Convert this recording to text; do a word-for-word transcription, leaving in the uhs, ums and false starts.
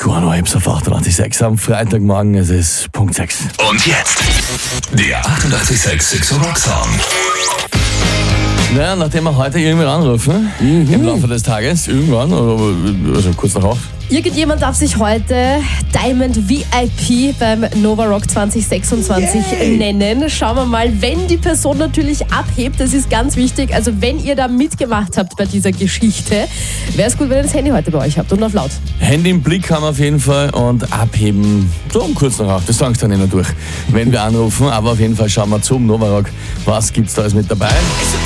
Johann Oebs auf achtundachtzig Komma sechs am Freitagmorgen, es ist Punkt sechs. Und jetzt, der achtundachtzig Komma sechs Six Rock Song. Naja, nachdem wir heute irgendwann anrufen, mhm. im Laufe des Tages, irgendwann, also kurz darauf. Irgendjemand darf sich heute Diamond V I P beim Nova Rock zwanzig sechsundzwanzig Yay. nennen. Schauen wir mal, wenn die Person natürlich abhebt, das ist ganz wichtig. Also wenn ihr da mitgemacht habt bei dieser Geschichte, wäre es gut, wenn ihr das Handy heute bei euch habt und auf laut. Handy im Blick haben wir auf jeden Fall und abheben so um kurz nach acht. Das sagen sie dann nicht mehr durch, wenn wir anrufen. Aber auf jeden Fall schauen wir zum Nova Rock. Was gibt's da alles mit dabei?